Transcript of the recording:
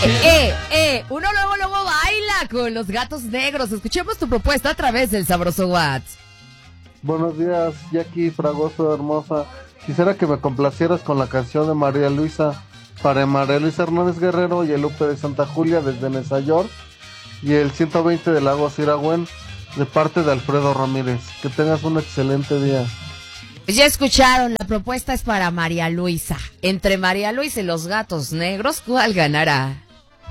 Uno luego baila con los gatos negros. Escuchemos tu propuesta a través del sabroso Whats. Buenos días, Jackie Fragoso, hermosa. Quisiera que me complacieras con la canción de María Luisa, para María Luisa Hernández Guerrero y el Lupe de Santa Julia desde Nueva York, y el 120 de Lagos Iragüen, de parte de Alfredo Ramírez. Que tengas un excelente día. Pues ya escucharon, la propuesta es para María Luisa. Entre María Luisa y los gatos negros, ¿cuál ganará?